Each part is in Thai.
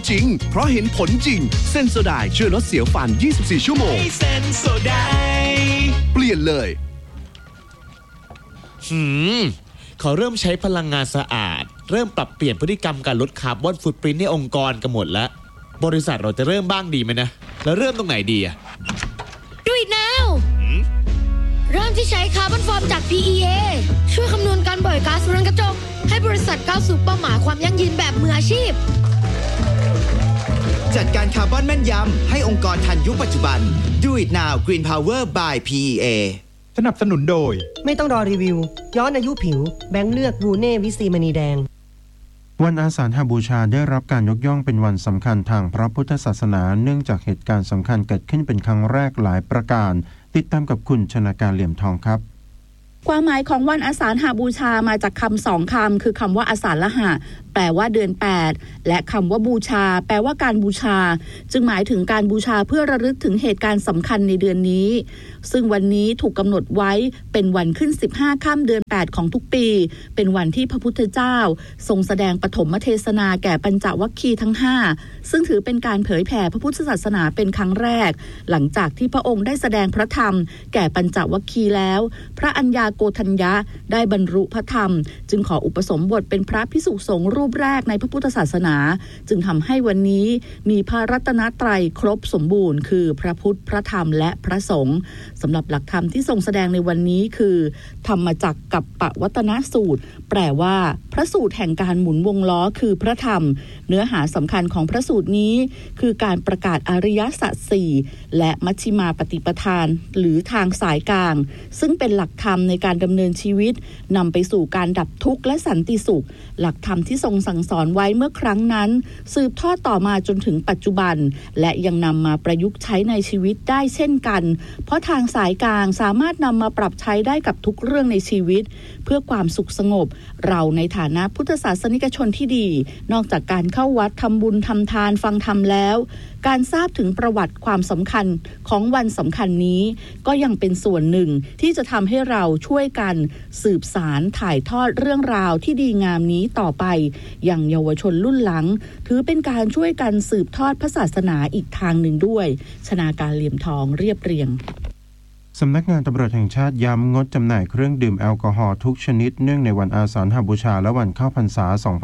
จริงเพราะเห็นผลจริงเซนโซไดช่วยลดเสียวฟัน24ชั่วโมงเซนโซไดเปลี่ยนเลยเขาเริ่มใช้พลังงานสะอาดเริ่มปรับเปลี่ยนพฤติกรรมการลดคาร์บอนฟุตพริ้นท์ในองค์กรกันหมดแล้วบริษัทเราจะเริ่มบ้างดีไหมนะแล้วเริ่มตรงไหนดีอะ Do it now เริ่มที่ใช้คาร์บอนฟอร์มจาก PEA ช่วยคำนวณการปล่อยก๊าซเรือนกระจกให้บริษัทก้าวสู่เป้าหมายความยั่งยืนแบบมืออาชีพจัดการคาร์บอนแม่นยำให้องค์กรทันยุคปัจจุบัน Do it now Green Power by PEA สนับสนุนโดยไม่ต้องรอรีวิวย้อนอายุผิวแบงค์เลือกบูเน่วิซีมณีแดงวันอาสาฬหบูชาได้รับการยกย่องเป็นวันสำคัญทางพระพุทธศาสนาเนื่องจากเหตุการณ์สำคัญเกิดขึ้นเป็นครั้งแรกหลายประการติดตามกับคุณชนาการเหลี่ยมทองครับความหมายของวันอาสาฬหบูชามาจากคำสองคำคือคำว่าอาสาฬหะแปลว่าเดือน8และคำว่าบูชาแปลว่าการบูชาจึงหมายถึงการบูชาเพื่อระลึกถึงเหตุการณ์สำคัญในเดือนนี้ซึ่งวันนี้ถูกกำหนดไว้เป็นวันขึ้น15ค่ำเดือน8ของทุกปีเป็นวันที่พระพุทธเจ้าทรงแสดงปฐมเทศนาแก่ปัญจวัคคีย์ทั้ง5ซึ่งถือเป็นการเผยแผ่พระพุทธศาสนาเป็นครั้งแรกหลังจากที่พระองค์ได้แสดงพระธรรมแก่ปัญจวัคคีย์แล้วพระอัญญาโกฏัญญะได้บรรลุพระธรรมจึงขออุปสมบทเป็นพระภิกษุสงฆ์รูปแรกในพระพุทธศาสนาจึงทำให้วันนี้มีพระรัตนตรัยครบสมบูรณ์คือพระพุทธพระธรรมและพระสงฆ์สำหรับหลักธรรมที่ทรงแสดงในวันนี้คือธรรมจักรกัปปวัตนสูตรแปลว่าพระสูตรแห่งการหมุนวงล้อคือพระธรรมเนื้อหาสำคัญของพระสูตรนี้คือการประกาศอริยสัจ4และมัชฌิมาปฏิปทานหรือทางสายกลางซึ่งเป็นหลักธรรมในการดำเนินชีวิตนำไปสู่การดับทุกข์และสันติสุขหลักธรรมที่ทรงสั่งสอนไว้เมื่อครั้งนั้นสืบทอดต่อมาจนถึงปัจจุบันและยังนำมาประยุกต์ใช้ในชีวิตได้เช่นกันเพราะทางสายกลางสามารถนำมาปรับใช้ได้กับทุกเรื่องในชีวิตเพื่อความสุขสงบเราในฐานะพุทธศาสนิกชนที่ดีนอกจากการเข้าวัดทำบุญทำทานฟังธรรมแล้วการทราบถึงประวัติความสำคัญของวันสำคัญนี้ก็ยังเป็นส่วนหนึ่งที่จะทำให้เราช่วยกันสืบสารถ่ายทอดเรื่องราวที่ดีงามนี้ต่อไปอย่างเยาวชนรุ่นหลังถือเป็นการช่วยกันสืบทอดพระศาสนาอีกทางหนึ่งด้วยชนาการเหลี่ยมทองเรียบเรียงสำนักงานตำรวจแห่งชาติย้ำงดจำหน่ายเครื่องดื่มแอลกอฮอล์ทุกชนิดเนื่องในวันอาสาฬหบูชาและวันเข้าพรรษา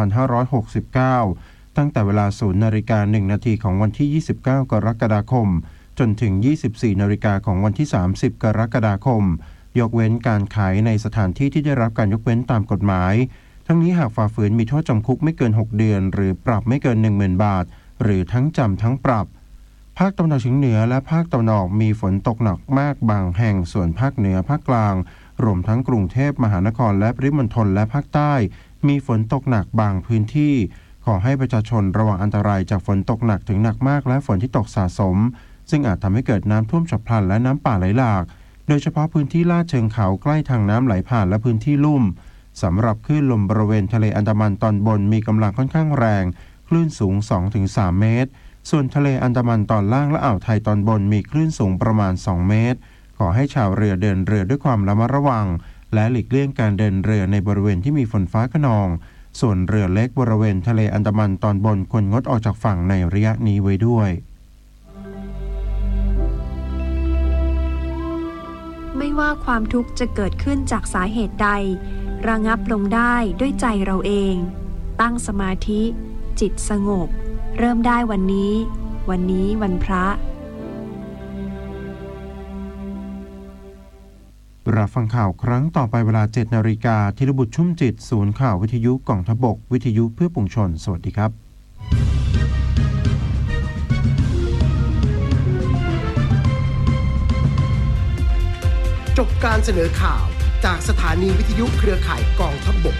2569 ตั้งแต่เวลา 0:01 น.ของวันที่ 29 กรกฎาคมจนถึง 24:00 น.ของวันที่ 30 กรกฎาคมยกเว้นการขายในสถานที่ที่ได้รับการยกเว้นตามกฎหมายทั้งนี้หากฝ่าฝืนมีโทษจำคุกไม่เกิน6 เดือนหรือปรับไม่เกิน 10,000 บาทหรือทั้งจำทั้งปรับภาคตะวันออกเฉียงเหนือและภาคตะวันออกมีฝนตกหนักมากบางแห่งส่วนภาคเหนือภาคกลางรวมทั้งกรุงเทพมหานครและปริมณฑลและภาคใต้มีฝนตกหนักบางพื้นที่ขอให้ประชาชนระวังอันตรายจากฝนตกหนักถึงหนักมากและฝนที่ตกสะสมซึ่งอาจทำให้เกิดน้ำท่วมฉับพลันและน้ำป่าไหลหลากโดยเฉพาะพื้นที่ลาดเชิงเขาใกล้ทางน้ำไหลผ่านและพื้นที่ลุ่มสำหรับคลื่นลมบริเวณทะเลอันดามันตอนบนมีกำลังค่อนข้างแรงคลื่นสูง 2-3 เมตรส่วนทะเลอันดามันตอนล่างและอ่าวไทยตอนบนมีคลื่นสูงประมาณ2 เมตรขอให้ชาวเรือเดินเรือด้วยความระมัดระวังและหลีกเลี่ยงการเดินเรือในบริเวณที่มีฝนฟ้าคะนองส่วนเรือเล็กบริเวณทะเลอันดามันตอนบนควรงดออกจากฝั่งในระยะนี้ไว้ด้วยไม่ว่าความทุกข์จะเกิดขึ้นจากสาเหตุใดระงับลงได้ด้วยใจเราเองตั้งสมาธิจิตสงบเริ่มได้วันนี้วันพระรับฟังข่าวครั้งต่อไปเวลา 7:00 น.ธีรบุตรชุ่มจิตศูนย์ข่าววิทยุกองทัพบกวิทยุเพื่อปวงชนสวัสดีครับจบการเสนอข่าวจากสถานีวิทยุเครือข่ายกองทัพบก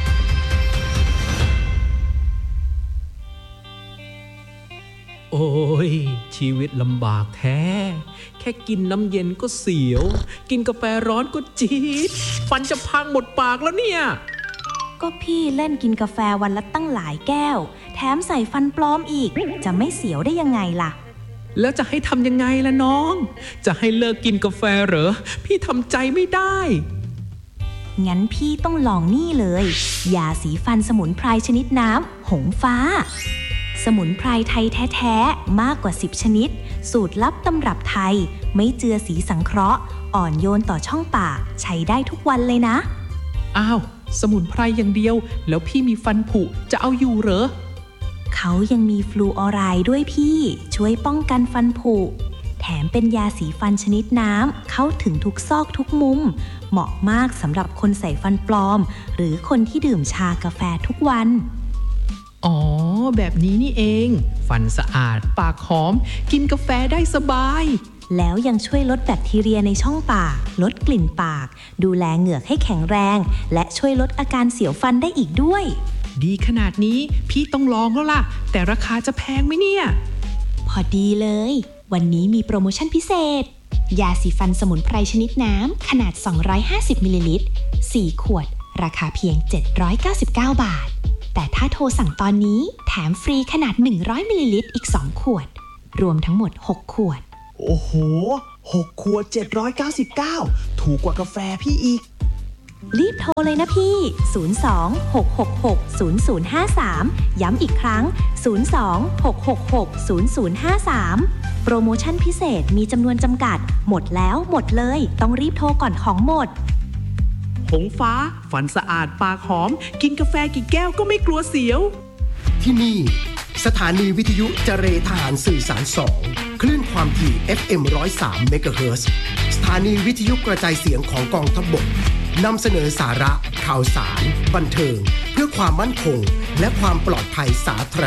โอ้ยชีวิตลำบากแท้แค่กินน้ำเย็นก็เสียวกินกาแฟร้อนก็จี๊ดฟันจะพังหมดปากแล้วเนี่ยก็พี่เล่นกินกาแฟวันละตั้งหลายแก้วแถมใส่ฟันปลอมอีกจะไม่เสียวได้ยังไงล่ะแล้วจะให้ทำยังไงล่ะน้องจะให้เลิกกินกาแฟเหรอพี่ทำใจไม่ได้งั้นพี่ต้องลองนี่เลยยาสีฟันสมุนไพรชนิดน้ำหงฟ้าสมุนไพรไทยแท้ๆมากกว่า10ชนิดสูตรลับตำรับไทยไม่เจือสีสังเคราะห์อ่อนโยนต่อช่องปากใช้ได้ทุกวันเลยนะอ้าวสมุนไพรอย่างเดียวแล้วพี่มีฟันผุจะเอาอยู่เหรอเขายังมีฟลูออไรด์ด้วยพี่ช่วยป้องกันฟันผุแถมเป็นยาสีฟันชนิดน้ำเข้าถึงทุกซอกทุกมุมเหมาะมากสำหรับคนใส่ฟันปลอมหรือคนที่ดื่มชากาแฟทุกวันอ๋อแบบนี้นี่เองฟันสะอาดปากหอมกินกาแฟได้สบายแล้วยังช่วยลดแบคทีเรียในช่องปากลดกลิ่นปากดูแลเหงือกให้แข็งแรงและช่วยลดอาการเสียวฟันได้อีกด้วยดีขนาดนี้พี่ต้องลองแล้วล่ะแต่ราคาจะแพงไหมเนี่ยพอดีเลยวันนี้มีโปรโมชั่นพิเศษยาสีฟันสมุนไพรชนิดน้ำขนาด250มิลลิลิตร4ขวดราคาเพียง799บาทแต่ถ้าโทรสั่งตอนนี้แถมฟรีขนาด100มิลลิลิตรอีก2ขวดรวมทั้งหมด6ขวดโอ้โห6ขวด799ถูกกว่ากาแฟพี่อีกรีบโทรเลยนะพี่02-666-0053ย้ำอีกครั้ง02-666-0053โปรโมชั่นพิเศษมีจำนวนจำกัดหมดแล้วหมดเลยต้องรีบโทรก่อนของหมดหงฟ้าฟันสะอาดปากหอมกินกาแฟกี่แก้วก็ไม่กลัวเสียวที่นี่สถานีวิทยุเจเรทหารสื่อสาร2คลื่นความถี่ FM 103 เมกะเฮิรตซ์สถานีวิทยุกระจายเสียงของกองทัพบกนำเสนอสาระข่าวสารบันเทิงเพื่อความมั่นคงและความปลอดภัยสาธาร